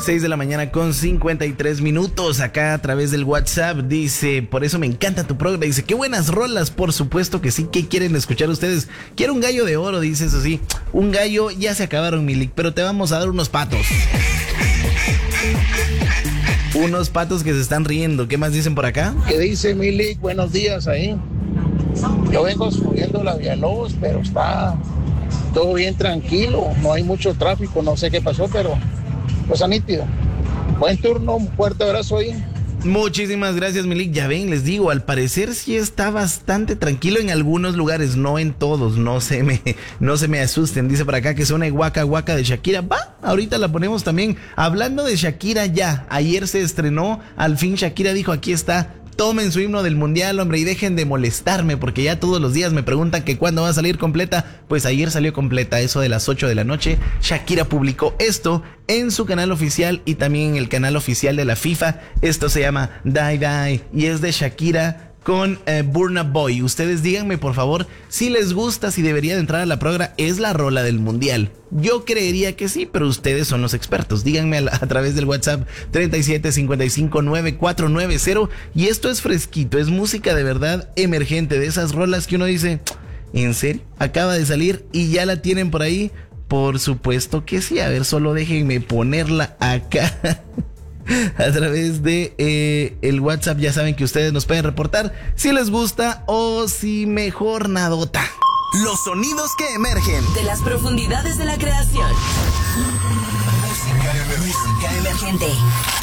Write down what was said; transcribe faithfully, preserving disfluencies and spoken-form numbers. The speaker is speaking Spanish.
seis de la mañana con cincuenta y tres minutos. Acá a través del WhatsApp dice: por eso me encanta tu programa. Dice: qué buenas rolas, por supuesto que sí. ¿Qué quieren escuchar ustedes? Quiero un gallo de oro, dice. Eso sí, un gallo, ya se acabaron, Milik, pero te vamos a dar unos patos. Unos patos que se están riendo. ¿Qué más dicen por acá? ¿Qué dice Milik? Buenos días ahí. Yo vengo subiendo la Villalobos, pero está todo bien tranquilo. No hay mucho tráfico, no sé qué pasó, pero cosa nítido. Buen turno, un fuerte abrazo ahí. Muchísimas gracias, Milik. Ya ven, les digo, al parecer sí está bastante tranquilo en algunos lugares, no en todos, no se me, no se me asusten. Dice por acá que suena Waka Waka de Shakira. Va, ahorita la ponemos también. Hablando de Shakira, ya, ayer se estrenó, al fin Shakira dijo: aquí está, tomen su himno del mundial, hombre, y dejen de molestarme, porque ya todos los días me preguntan que cuándo va a salir completa. Pues ayer salió completa, eso de las ocho de la noche. Shakira publicó esto en su canal oficial y también en el canal oficial de la FIFA. Esto se llama Die Die y es de Shakira con eh, Burna Boy. Ustedes díganme por favor si les gusta, si debería de entrar a la progra. Es la rola del mundial. Yo creería que sí, pero ustedes son los expertos. Díganme a, la, a través del WhatsApp treinta y siete cincuenta y cinco noventa y cuatro noventa. Y esto es fresquito, es música de verdad emergente, de esas rolas que uno dice: ¿en serio? Acaba de salir y ya la tienen por ahí. Por supuesto que sí. A ver, solo déjenme ponerla acá a través de eh, el WhatsApp. Ya saben que ustedes nos pueden reportar si les gusta o si mejor nadota. Los sonidos que emergen de las profundidades de la creación. Música emergente.